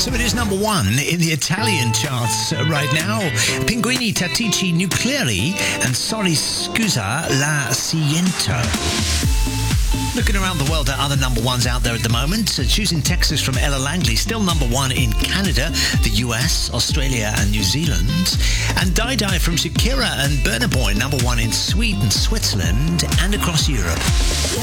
So it is number one in the Italian charts right now. Pinguini Tattici Nucleari and Sorry Scusa La Siento. Looking around the world at other number ones out there at the moment. Choosing Texas from Ella Langley, still number one in Canada, the US, Australia and New Zealand. And Die Die from Shakira and Burna Boy, number one in Sweden, Switzerland and across Europe.